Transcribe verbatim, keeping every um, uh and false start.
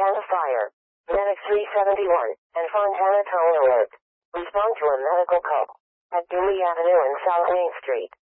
Fontana Fire, Medic three seventy-one, and Fontana Towing Alert. Respond to a medical call at Dewey Avenue and South Main Street.